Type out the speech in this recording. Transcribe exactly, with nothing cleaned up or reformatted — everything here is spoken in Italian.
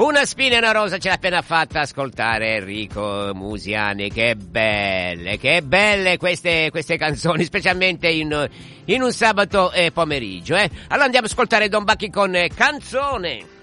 Una spina e una rosa ce l'ha appena fatta ascoltare Enrico Musiani. Che belle, che belle queste, queste canzoni, specialmente in, in un sabato eh, pomeriggio. Eh. Allora andiamo ad ascoltare Don Bacchi con eh, Canzone.